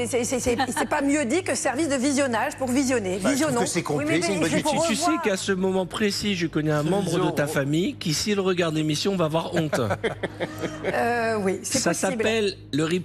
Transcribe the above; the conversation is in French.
c'est pas mieux dit que service de visionnage pour visionner. Visionnons. C'est complet, c'est une bonne idée. Tu sais qu'à ce moment précis, je connais un membre de ta famille qui, s'il regarde l'émission, va avoir honte. Oui, c'est Ça possible. s'appelle le